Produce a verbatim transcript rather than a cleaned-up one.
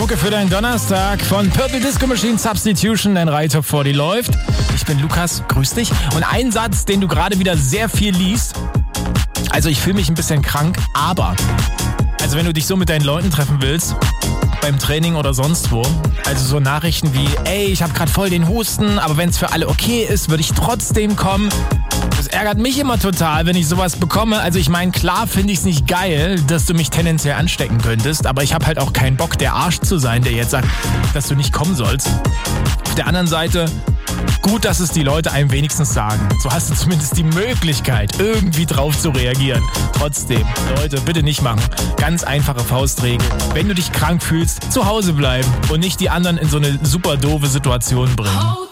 Mucke für deinen Donnerstag von Purple Disco Machine Substitution, dein Reihe Top vierzig läuft. Ich bin Lukas, grüß dich. Und ein Satz, den du gerade wieder sehr viel liest. Also ich fühle mich ein bisschen krank, aber... Also wenn du dich so mit deinen Leuten treffen willst, beim Training oder sonst wo, also so Nachrichten wie, ey, ich habe gerade voll den Husten, aber wenn es für alle okay ist, würde ich trotzdem kommen. Das ärgert mich immer total, wenn ich sowas bekomme. Also ich meine, klar finde ich es nicht geil, dass du mich tendenziell anstecken könntest, aber ich habe halt auch keinen Bock, der Arsch zu sein, der jetzt sagt, dass du nicht kommen sollst. Auf der anderen Seite, gut, dass es die Leute einem wenigstens sagen. So hast du zumindest die Möglichkeit, irgendwie drauf zu reagieren. Trotzdem, Leute, bitte nicht machen. Ganz einfache Faustregel. Wenn du dich krank fühlst, zu Hause bleiben und nicht die anderen in so eine super doofe Situation bringen.